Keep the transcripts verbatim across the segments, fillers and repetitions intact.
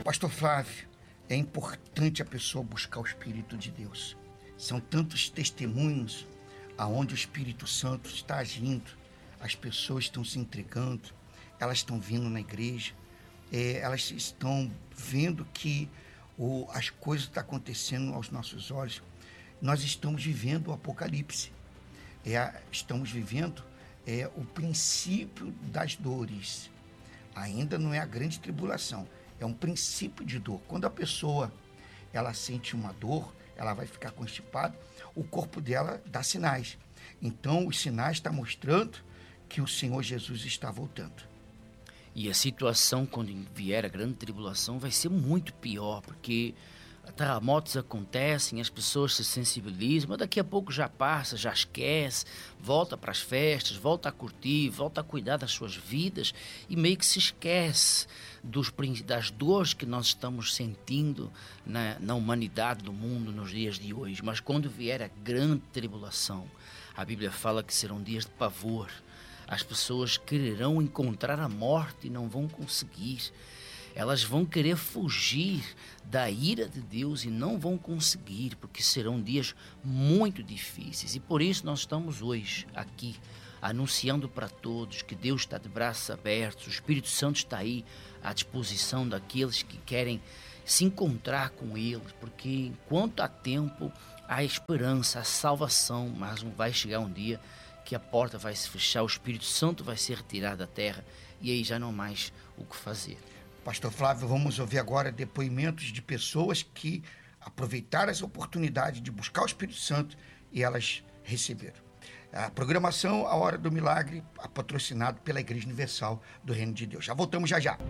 Pastor Flávio, é importante a pessoa buscar o Espírito de Deus. São tantos testemunhos aonde o Espírito Santo está agindo, as pessoas estão se entregando, elas estão vindo na igreja, é, elas estão vendo que o, as coisas estão acontecendo aos nossos olhos. Nós estamos vivendo o Apocalipse, é, estamos vivendo é, o princípio das dores. Ainda não é a grande tribulação, é um princípio de dor. Quando a pessoa ela sente uma dor, ela vai ficar constipada, o corpo dela dá sinais. Então, os sinais estão mostrando que o Senhor Jesus está voltando. E a situação, quando vier a grande tribulação, vai ser muito pior, porque terremotos acontecem, as pessoas se sensibilizam, mas daqui a pouco já passa, já esquece, volta para as festas, volta a curtir, volta a cuidar das suas vidas e meio que se esquece dos, das dores que nós estamos sentindo na, na humanidade do mundo nos dias de hoje. Mas quando vier a grande tribulação, a Bíblia fala que serão dias de pavor. As pessoas quererão encontrar a morte e não vão conseguir. Elas vão querer fugir da ira de Deus e não vão conseguir, porque serão dias muito difíceis. E por isso nós estamos hoje aqui, anunciando para todos que Deus está de braços abertos, o Espírito Santo está aí à disposição daqueles que querem se encontrar com Ele, porque enquanto há tempo, há esperança, há salvação, mas vai chegar um dia que a porta vai se fechar, o Espírito Santo vai ser retirado da terra e aí já não há mais o que fazer. Pastor Flávio, vamos ouvir agora depoimentos de pessoas que aproveitaram essa oportunidade de buscar o Espírito Santo e elas receberam. A programação A Hora do Milagre, patrocinado pela Igreja Universal do Reino de Deus. Já voltamos já já.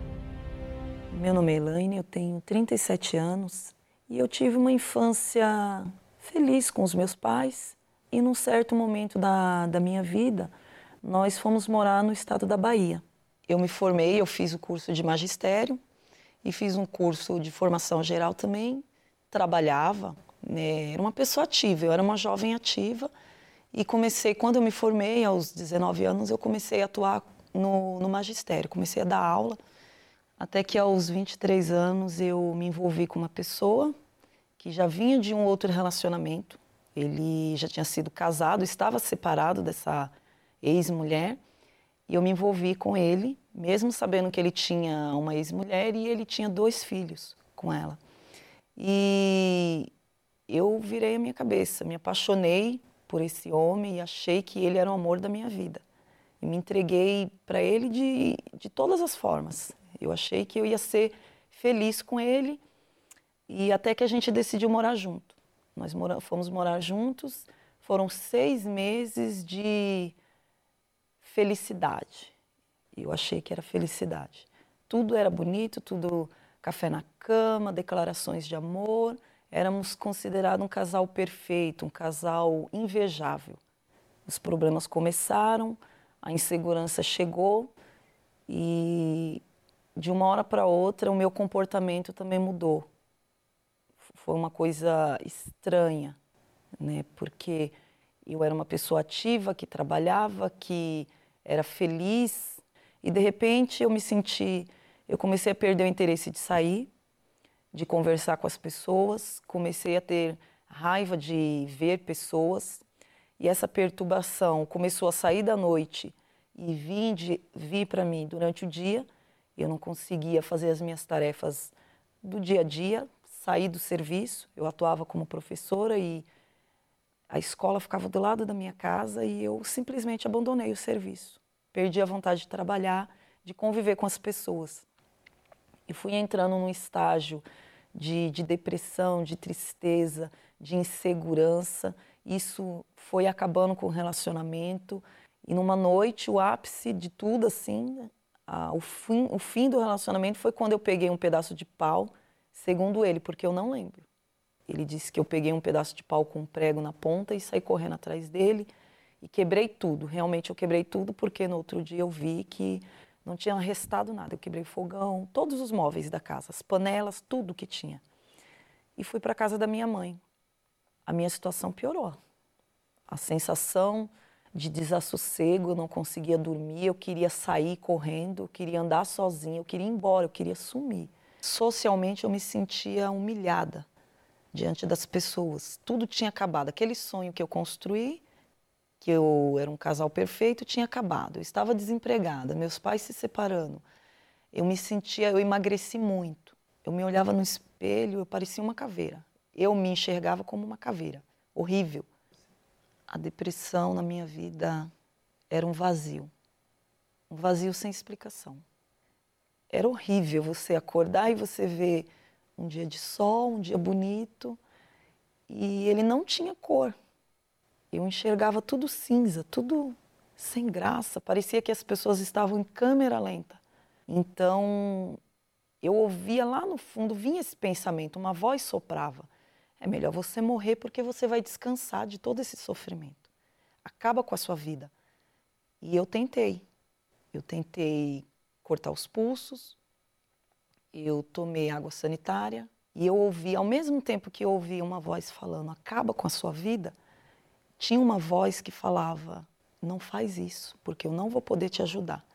Meu nome é Elaine, eu tenho trinta e sete anos e eu tive uma infância feliz com os meus pais. E num certo momento da, da minha vida, nós fomos morar no estado da Bahia. Eu me formei, eu fiz o curso de magistério e fiz um curso de formação geral também. Trabalhava, né, era uma pessoa ativa, eu era uma jovem ativa. E comecei, quando eu me formei, aos dezenove anos, eu comecei a atuar no, no magistério. Comecei a dar aula, até que aos vinte e três anos eu me envolvi com uma pessoa que já vinha de um outro relacionamento. Ele já tinha sido casado, estava separado dessa ex-mulher, e eu me envolvi com ele, mesmo sabendo que ele tinha uma ex-mulher e ele tinha dois filhos com ela. E eu virei a minha cabeça, me apaixonei por esse homem e achei que ele era o amor da minha vida. E me entreguei para ele de, de todas as formas. Eu achei que eu ia ser feliz com ele, e até que a gente decidiu morar junto. Nós mora, fomos morar juntos, foram seis meses de felicidade. Eu achei que era felicidade. Tudo era bonito, tudo café na cama, declarações de amor. Éramos considerados um casal perfeito, um casal invejável. Os problemas começaram, a insegurança chegou e de uma hora para outra o meu comportamento também mudou. Foi uma coisa estranha, né? Porque eu era uma pessoa ativa, que trabalhava, que era feliz, e de repente eu me senti, eu comecei a perder o interesse de sair, de conversar com as pessoas, comecei a ter raiva de ver pessoas, e essa perturbação começou a sair da noite e vir, de, vir para mim durante o dia. Eu não conseguia fazer as minhas tarefas do dia a dia, saí do serviço, eu atuava como professora e a escola ficava do lado da minha casa e eu simplesmente abandonei o serviço. Perdi a vontade de trabalhar, de conviver com as pessoas. E fui entrando num estágio de, de depressão, de tristeza, de insegurança. Isso foi acabando com o relacionamento. E numa noite, o ápice de tudo, assim, a, o, fim, o fim do relacionamento foi quando eu peguei um pedaço de pau, segundo ele, porque eu não lembro. Ele disse que eu peguei um pedaço de pau com um prego na ponta e saí correndo atrás dele e quebrei tudo. Realmente eu quebrei tudo porque no outro dia eu vi que não tinha restado nada. Eu quebrei o fogão, todos os móveis da casa, as panelas, tudo que tinha. E fui para a casa da minha mãe. A minha situação piorou. A sensação de desassossego, eu não conseguia dormir, eu queria sair correndo, eu queria andar sozinha, eu queria ir embora, eu queria sumir. Socialmente eu me sentia humilhada diante das pessoas. Tudo tinha acabado. Aquele sonho que eu construí, que eu era um casal perfeito, tinha acabado. Eu estava desempregada, meus pais se separando. Eu me sentia, eu emagreci muito. Eu me olhava no espelho, eu parecia uma caveira. Eu me enxergava como uma caveira. Horrível. A depressão na minha vida era um vazio. Um vazio sem explicação. Era horrível você acordar e você ver um dia de sol, um dia bonito, e ele não tinha cor. Eu enxergava tudo cinza, tudo sem graça. Parecia que as pessoas estavam em câmera lenta. Então, eu ouvia lá no fundo, vinha esse pensamento, uma voz soprava. É melhor você morrer porque você vai descansar de todo esse sofrimento. Acaba com a sua vida. E eu tentei. Eu tentei cortar os pulsos, eu tomei água sanitária e eu ouvi, ao mesmo tempo que eu ouvia uma voz falando, acaba com a sua vida, tinha uma voz que falava, não faz isso, porque eu não vou poder te ajudar.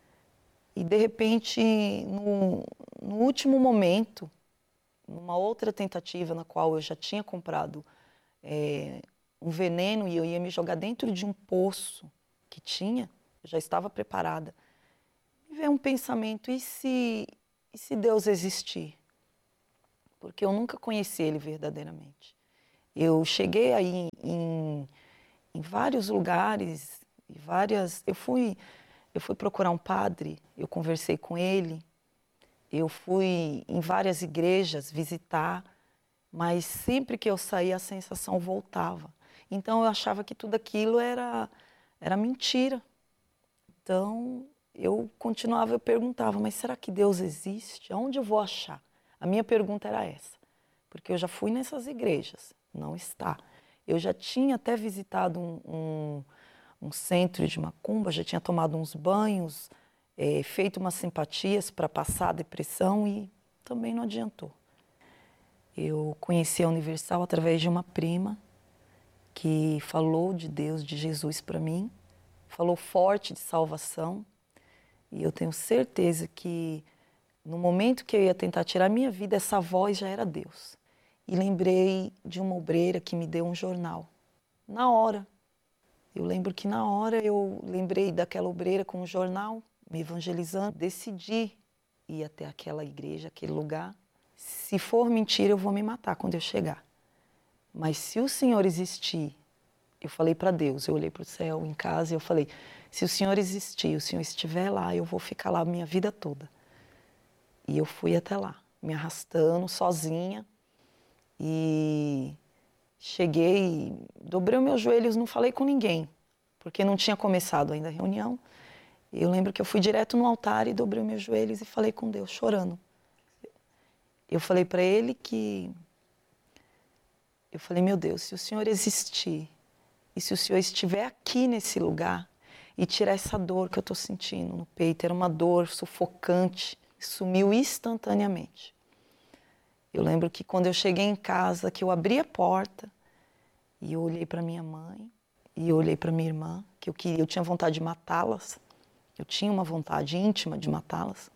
E de repente, no, no último momento, numa outra tentativa na qual eu já tinha comprado é, um veneno e eu ia me jogar dentro de um poço que tinha, eu já estava preparada. Me veio um pensamento, e se, e se Deus existir? Porque eu nunca conheci Ele verdadeiramente. Eu cheguei aí em, em, em vários lugares, e várias, eu fui, eu fui procurar um padre, eu conversei com ele, eu fui em várias igrejas visitar, mas sempre que eu saía a sensação voltava. Então eu achava que tudo aquilo era, era mentira. Então eu continuava, eu perguntava, mas será que Deus existe? Aonde eu vou achar? A minha pergunta era essa, porque eu já fui nessas igrejas, não está. Eu já tinha até visitado um, um, um centro de macumba, já tinha tomado uns banhos, é, feito umas simpatias para passar a depressão e também não adiantou. Eu conheci a Universal através de uma prima que falou de Deus, de Jesus para mim, falou forte de salvação. E eu tenho certeza que no momento que eu ia tentar tirar a minha vida, essa voz já era Deus. E lembrei de uma obreira que me deu um jornal. Na hora. Eu lembro que na hora eu lembrei daquela obreira com um jornal, me evangelizando. Decidi ir até aquela igreja, aquele lugar. Se for mentira, eu vou me matar quando eu chegar. Mas se o Senhor existir, eu falei para Deus, eu olhei para o céu em casa e eu falei, se o Senhor existir, o Senhor estiver lá, eu vou ficar lá a minha vida toda. E eu fui até lá, me arrastando, sozinha. E cheguei, dobrei os meus joelhos, não falei com ninguém, porque não tinha começado ainda a reunião. Eu lembro que eu fui direto no altar e dobrei os meus joelhos e falei com Deus, chorando. Eu falei para Ele que... Eu falei, meu Deus, se o Senhor existir, e se o Senhor estiver aqui nesse lugar, e tirar essa dor que eu estou sentindo no peito, era uma dor sufocante, sumiu instantaneamente. Eu lembro que quando eu cheguei em casa, que eu abri a porta, e eu olhei para minha mãe, e eu olhei para minha irmã, que eu queria, eu tinha vontade de matá-las, eu tinha uma vontade íntima de matá-las.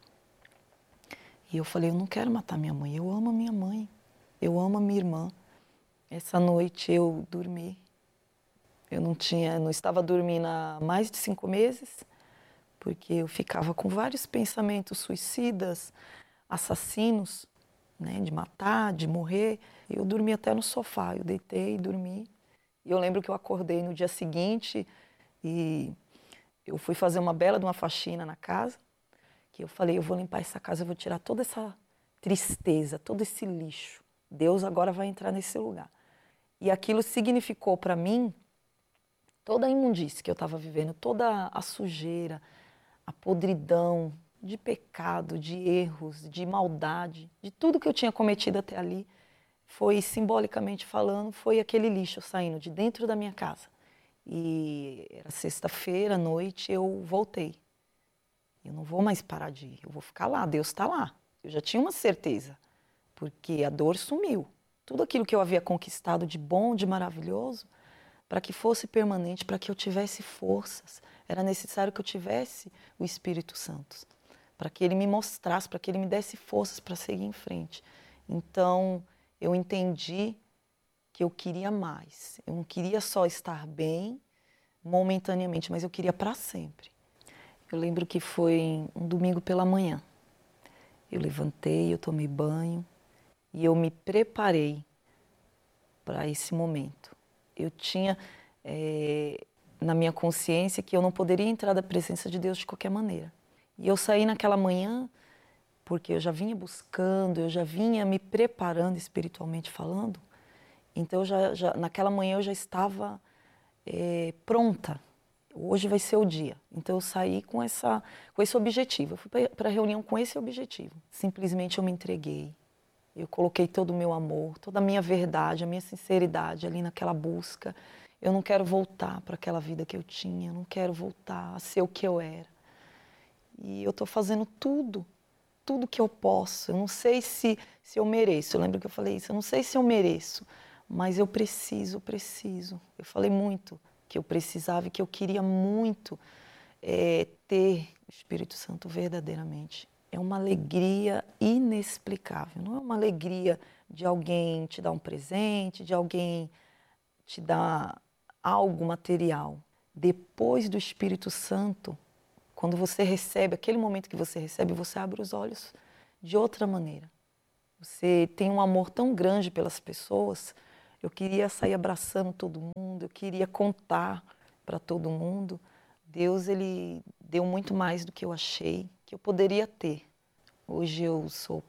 E eu falei, eu não quero matar minha mãe, eu amo a minha mãe, eu amo a minha irmã. Essa noite eu dormi. Eu não tinha, não estava dormindo há mais de cinco meses, porque eu ficava com vários pensamentos suicidas, assassinos, né, de matar, de morrer. Eu dormi até no sofá, eu deitei e dormi. E eu lembro que eu acordei no dia seguinte e eu fui fazer uma bela de uma faxina na casa, que eu falei, eu vou limpar essa casa, eu vou tirar toda essa tristeza, todo esse lixo. Deus agora vai entrar nesse lugar. E aquilo significou para mim toda a imundície que eu estava vivendo, toda a sujeira, a podridão de pecado, de erros, de maldade, de tudo que eu tinha cometido até ali, foi, simbolicamente falando, foi aquele lixo saindo de dentro da minha casa. E era sexta-feira à noite, eu voltei. Eu não vou mais parar de ir, eu vou ficar lá, Deus está lá. Eu já tinha uma certeza, porque a dor sumiu. Tudo aquilo que eu havia conquistado de bom, de maravilhoso, para que fosse permanente, para que eu tivesse forças, era necessário que eu tivesse o Espírito Santo, para que Ele me mostrasse, para que Ele me desse forças para seguir em frente. Então, eu entendi que eu queria mais. Eu não queria só estar bem momentaneamente, mas eu queria para sempre. Eu lembro que foi um domingo pela manhã. Eu levantei, eu tomei banho e eu me preparei para esse momento. Eu tinha é, na minha consciência que eu não poderia entrar da presença de Deus de qualquer maneira. E eu saí naquela manhã porque eu já vinha buscando, eu já vinha me preparando espiritualmente falando. Então, eu já, já, naquela manhã eu já estava é, pronta. Hoje vai ser o dia. Então, eu saí com, essa, com esse objetivo. Eu fui para a reunião com esse objetivo. Simplesmente eu me entreguei. Eu coloquei todo o meu amor, toda a minha verdade, a minha sinceridade ali naquela busca. Eu não quero voltar para aquela vida que eu tinha, eu não quero voltar a ser o que eu era. E eu estou fazendo tudo, tudo que eu posso. Eu não sei se, se eu mereço. Eu lembro que eu falei isso, eu não sei se eu mereço, mas eu preciso, preciso. Eu falei muito que eu precisava e que eu queria muito é, ter o Espírito Santo verdadeiramente. É uma alegria inexplicável. Não é uma alegria de alguém te dar um presente, de alguém te dar algo material. Depois do Espírito Santo, quando você recebe, aquele momento que você recebe, você abre os olhos de outra maneira. Você tem um amor tão grande pelas pessoas. Eu queria sair abraçando todo mundo, eu queria contar para todo mundo. Deus, Ele deu muito mais do que eu achei que eu poderia ter. Hoje eu sou